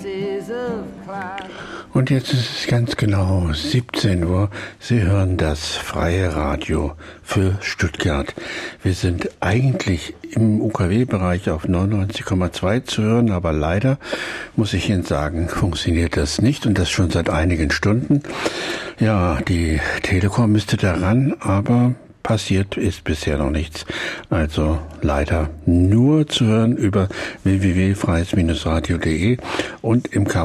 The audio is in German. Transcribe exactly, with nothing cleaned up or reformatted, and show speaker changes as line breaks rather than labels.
Und jetzt ist es ganz genau siebzehn Uhr. Sie hören das freie Radio für Stuttgart. Wir sind eigentlich im U K W-Bereich auf neunundneunzig Komma zwei zu hören, aber leider, muss ich Ihnen sagen, funktioniert das nicht und das schon seit einigen Stunden. Ja, die Telekom müsste daran, aber passiert ist bisher noch nichts. Also leider nur zu hören über w w w punkt freies Bindestrich radio punkt de und im K